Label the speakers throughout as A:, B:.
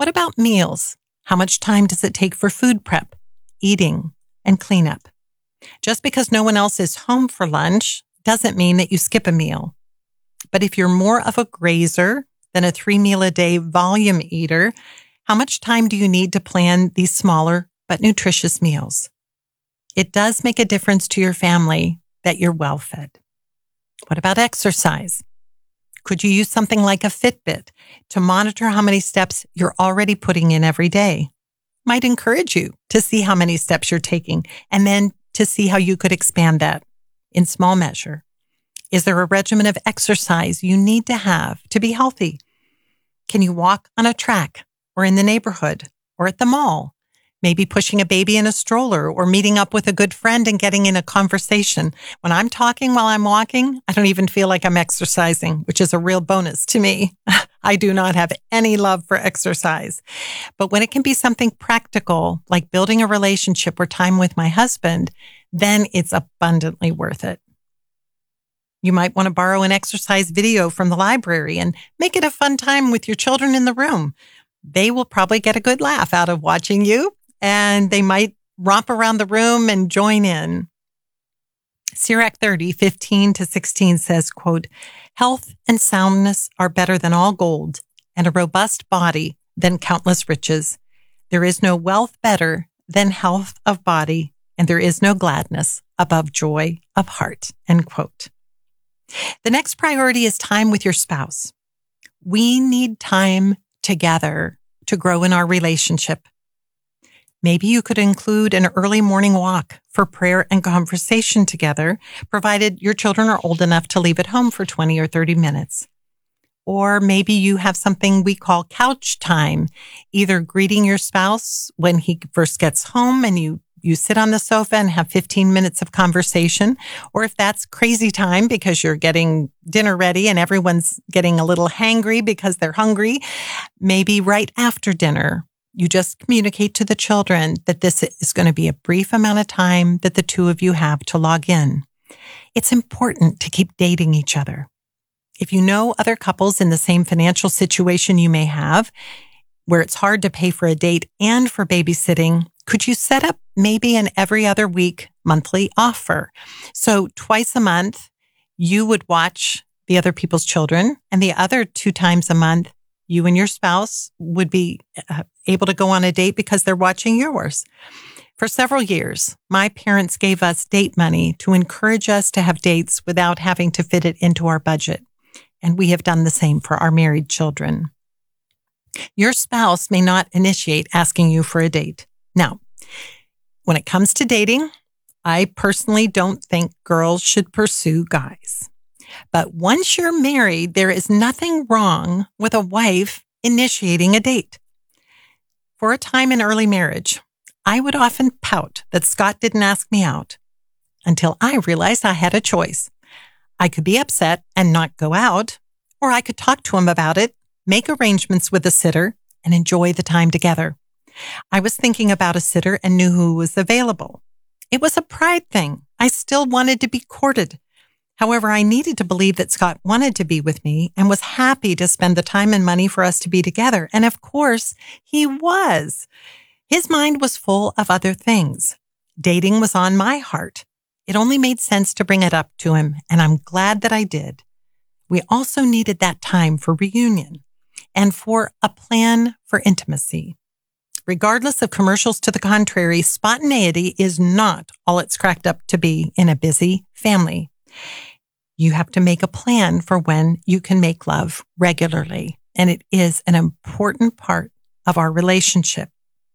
A: What about meals? How much time does it take for food prep, eating, and cleanup? Just because no one else is home for lunch doesn't mean that you skip a meal. But if you're more of a grazer than a 3-meal-a-day volume eater, how much time do you need to plan these smaller but nutritious meals? It does make a difference to your family that you're well fed. What about exercise? Could you use something like a Fitbit to monitor how many steps you're already putting in every day? Might encourage you to see how many steps you're taking and then to see how you could expand that in small measure. Is there a regimen of exercise you need to have to be healthy? Can you walk on a track or in the neighborhood or at the mall? Maybe pushing a baby in a stroller or meeting up with a good friend and getting in a conversation. When I'm talking while I'm walking, I don't even feel like I'm exercising, which is a real bonus to me. I do not have any love for exercise. But when it can be something practical, like building a relationship or time with my husband, then it's abundantly worth it. You might want to borrow an exercise video from the library and make it a fun time with your children in the room. They will probably get a good laugh out of watching you, and they might romp around the room and join in. Sirach 30:15-16 says, quote, "Health and soundness are better than all gold, and a robust body than countless riches. There is no wealth better than health of body, and there is no gladness above joy of heart." End quote. The next priority is time with your spouse. We need time together to grow in our relationship. Maybe you could include an early morning walk for prayer and conversation together, provided your children are old enough to leave at home for 20 or 30 minutes. Or maybe you have something we call couch time, either greeting your spouse when he first gets home and you sit on the sofa and have 15 minutes of conversation, or if that's crazy time because you're getting dinner ready and everyone's getting a little hangry because they're hungry, maybe right after dinner, you just communicate to the children that this is going to be a brief amount of time that the two of you have to log in. It's important to keep dating each other. If you know other couples in the same financial situation you may have, where it's hard to pay for a date and for babysitting, could you set up maybe an every other week monthly offer? So twice a month, you would watch the other people's children, and the other 2 times a month, you and your spouse would be able to go on a date because they're watching yours. For several years, my parents gave us date money to encourage us to have dates without having to fit it into our budget. And we have done the same for our married children. Your spouse may not initiate asking you for a date. Now, when it comes to dating, I personally don't think girls should pursue guys. But once you're married, there is nothing wrong with a wife initiating a date. For a time in early marriage, I would often pout that Scott didn't ask me out until I realized I had a choice. I could be upset and not go out, or I could talk to him about it, make arrangements with a sitter, and enjoy the time together. I was thinking about a sitter and knew who was available. It was a pride thing. I still wanted to be courted. However, I needed to believe that Scott wanted to be with me and was happy to spend the time and money for us to be together. And of course, he was. His mind was full of other things. Dating was on my heart. It only made sense to bring it up to him, and I'm glad that I did. We also needed that time for reunion and for a plan for intimacy. Regardless of commercials to the contrary, spontaneity is not all it's cracked up to be in a busy family. You have to make a plan for when you can make love regularly, and it is an important part of our relationship.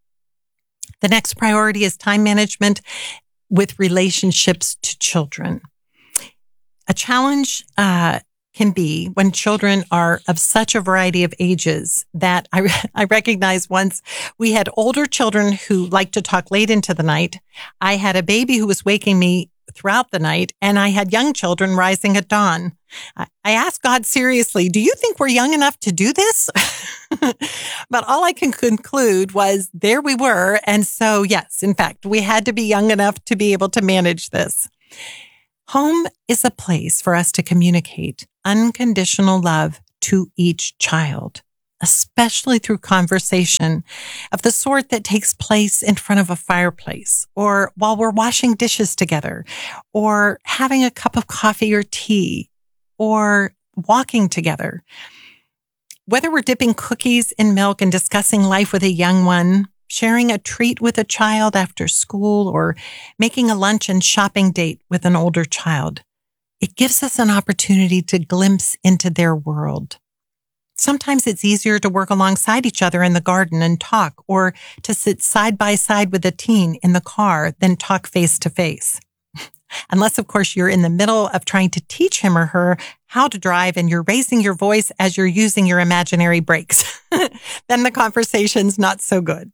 A: The next priority is time management with relationships to children. A challenge can be when children are of such a variety of ages that I recognized once we had older children who liked to talk late into the night. I had a baby who was waking me throughout the night, and I had young children rising at dawn. I asked God seriously, do you think we're young enough to do this? But all I can conclude was there we were. And so, yes, in fact, we had to be young enough to be able to manage this. Home is a place for us to communicate unconditional love to each child. especially through conversation of the sort that takes place in front of a fireplace, or while we're washing dishes together, or having a cup of coffee or tea, or walking together. Whether we're dipping cookies in milk and discussing life with a young one, sharing a treat with a child after school, or making a lunch and shopping date with an older child, it gives us an opportunity to glimpse into their world. Sometimes it's easier to work alongside each other in the garden and talk, or to sit side by side with a teen in the car than talk face to face. Unless, of course, you're in the middle of trying to teach him or her how to drive and you're raising your voice as you're using your imaginary brakes. Then the conversation's not so good.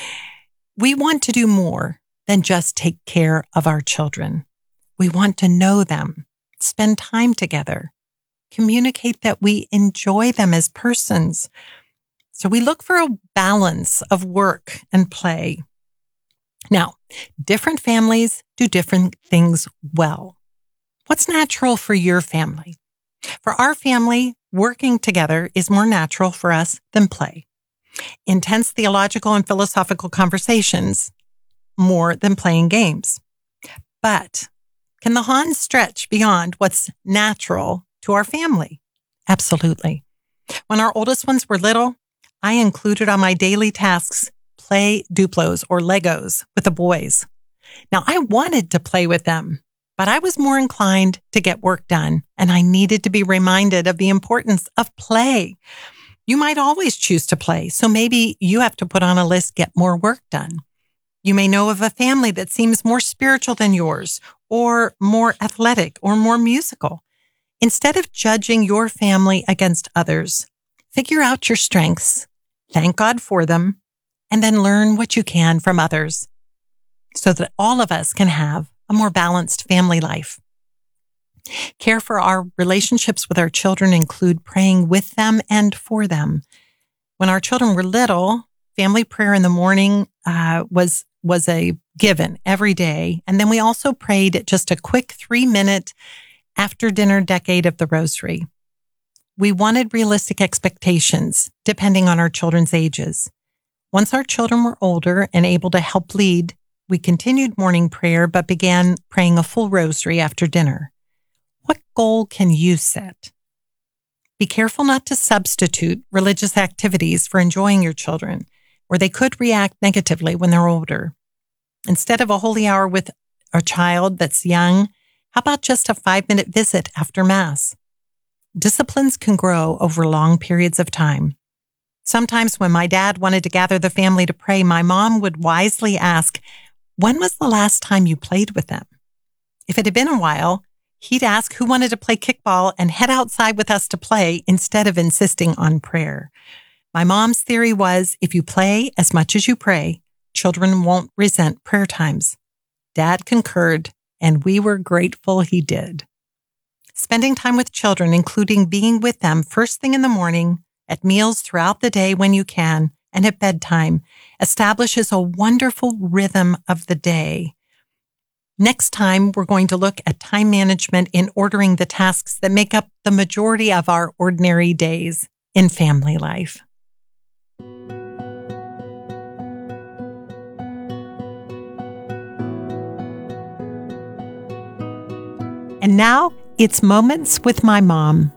A: We want to do more than just take care of our children. We want to know them, spend time together, communicate that we enjoy them as persons. So we look for a balance of work and play. Now, different families do different things well. What's natural for your family? For our family, working together is more natural for us than play. Intense theological and philosophical conversations more than playing games. But can the Hans stretch beyond what's natural to our family? Absolutely. When our oldest ones were little, I included on my daily tasks play Duplos or Legos with the boys. Now, I wanted to play with them, but I was more inclined to get work done, and I needed to be reminded of the importance of play. You might always choose to play, so maybe you have to put on a list, get more work done. You may know of a family that seems more spiritual than yours, or more athletic, or more musical. Instead of judging your family against others, figure out your strengths, thank God for them, and then learn what you can from others so that all of us can have a more balanced family life. Care for our relationships with our children include praying with them and for them. When our children were little, family prayer in the morning was a given every day. And then we also prayed just a quick 3-minute after dinner decade of the rosary. We wanted realistic expectations depending on our children's ages. Once our children were older and able to help lead, we continued morning prayer but began praying a full rosary after dinner. What goal can you set? Be careful not to substitute religious activities for enjoying your children, or they could react negatively when they're older. Instead of a holy hour with a child that's young, how about just a 5-minute visit after Mass? Disciplines can grow over long periods of time. Sometimes when my dad wanted to gather the family to pray, my mom would wisely ask, "When was the last time you played with them?" If it had been a while, he'd ask who wanted to play kickball and head outside with us to play instead of insisting on prayer. My mom's theory was, if you play as much as you pray, children won't resent prayer times. Dad concurred, and we were grateful he did. Spending time with children, including being with them first thing in the morning, at meals throughout the day when you can, and at bedtime, establishes a wonderful rhythm of the day. Next time, we're going to look at time management in ordering the tasks that make up the majority of our ordinary days in family life. And now it's Moments with my mom.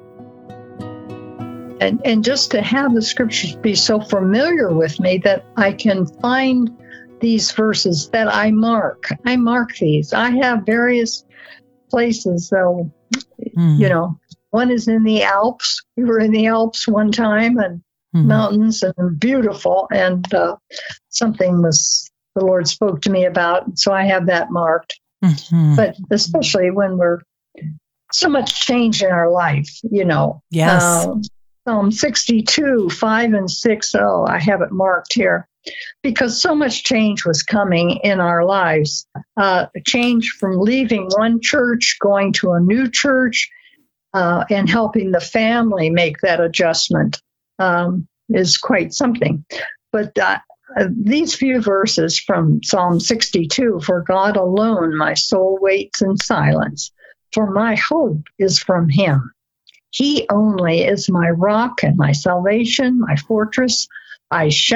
B: And just to have the scriptures be so familiar with me that I can find these verses that I mark. I mark these. I have various places, though, one is in the Alps. We were in the Alps one time, and mountains and beautiful, and something the Lord spoke to me about, so I have that marked. But especially when we're so much change in our life,
A: Yes.
B: Psalm 62, 5 and 6, I have it marked here, because so much change was coming in our lives. A change from leaving one church, going to a new church, and helping the family make that adjustment is quite something. But these few verses from Psalm 62, "For God alone my soul waits in silence, for my hope is from him. He only is my rock and my salvation, my fortress. I